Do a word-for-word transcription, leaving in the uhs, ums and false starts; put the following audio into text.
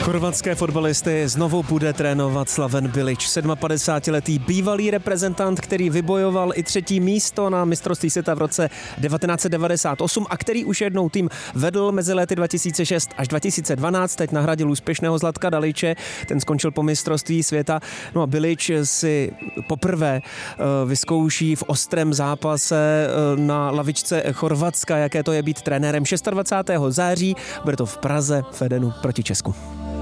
Chorvatské fotbalisty znovu bude trénovat Slaven Bilić, padesátidvouletý bývalý reprezentant, který vybojoval i třetí místo na mistrovství světa v roce devatenáct set devadesát osm a který už jednou tým vedl mezi lety dva tisíce šest až dva tisíce dvanáct, teď nahradil úspěšného Zlatka Daliče, ten skončil po mistrovství světa. No a Bilić si poprvé vyzkouší v ostrém zápase na lavičce Chorvatska, jaké to je být trenérem. dvacátého šestého září bude to v Praze v Edenu proti Česku.